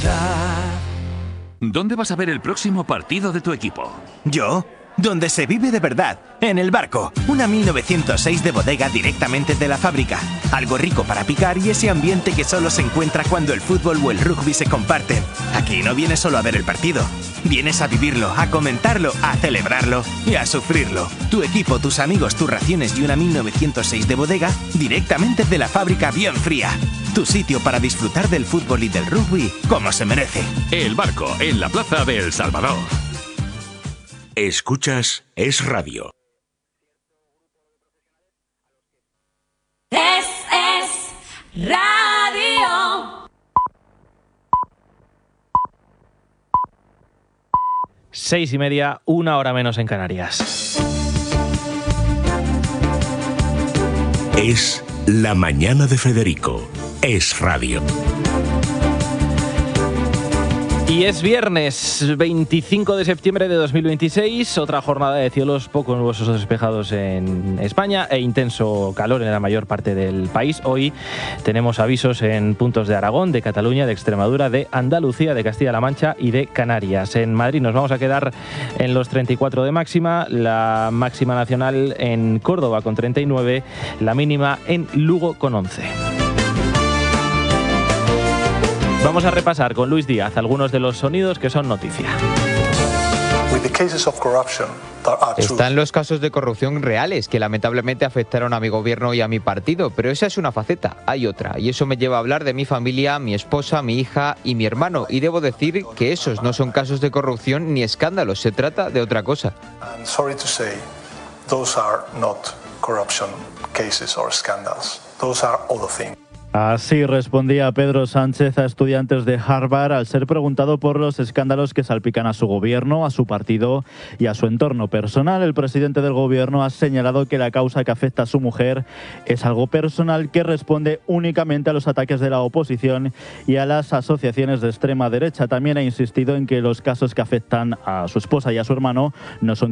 realidad. ¿Dónde vas a ver el próximo partido de tu equipo? ¿Yo? Donde se vive de verdad, en El Barco. Una 1906 de bodega directamente de la fábrica. Algo rico para picar y ese ambiente que solo se encuentra cuando el fútbol o el rugby se comparten. Aquí no vienes solo a ver el partido. Vienes a vivirlo, a comentarlo, a celebrarlo y a sufrirlo. Tu equipo, tus amigos, tus raciones y una 1906 de bodega directamente de la fábrica bien fría. Tu sitio para disfrutar del fútbol y del rugby como se merece. El Barco, en la plaza de El Salvador. Escuchas Es Radio. Es Radio. 6:30, 1 hora menos en Canarias. Es la mañana de Federico. Es Radio. Y es viernes 25 de septiembre de 2026, otra jornada de cielos poco nubosos o despejados en España e intenso calor en la mayor parte del país. Hoy tenemos avisos en puntos de Aragón, de Cataluña, de Extremadura, de Andalucía, de Castilla-La Mancha y de Canarias. En Madrid nos vamos a quedar en los 34 de máxima, la máxima nacional en Córdoba con 39, la mínima en Lugo con 11. Vamos a repasar con Luis Díaz algunos de los sonidos que son noticia. Están los casos de corrupción reales que lamentablemente afectaron a mi gobierno y a mi partido, pero esa es una faceta, hay otra, y eso me lleva a hablar de mi familia, mi esposa, mi hija y mi hermano, y debo decir que esos no son casos de corrupción ni escándalos, se trata de otra cosa. Así respondía Pedro Sánchez a estudiantes de Harvard al ser preguntado por los escándalos que salpican a su gobierno, a su partido y a su entorno personal. El presidente del gobierno ha señalado que la causa que afecta a su mujer es algo personal que responde únicamente a los ataques de la oposición y a las asociaciones de extrema derecha. También ha insistido en que los casos que afectan a su esposa y a su hermano no son